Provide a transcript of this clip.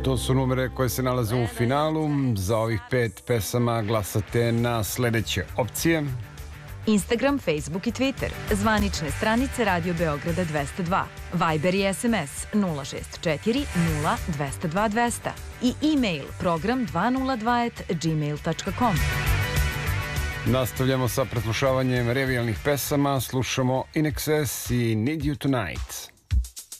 To su numere koje se nalaze u finalu. Za ovih 5 pesama glasate na sledeće opcije: Instagram, Facebook i Twitter, zvanične stranice Radio Beograda 202, Viber i SMS 064 0 202 200 i e-mail program 202@gmail.com. Nastavljamo sa preslušavanjem revijalnih pesama. Slušamo In Excess i Need You Tonight.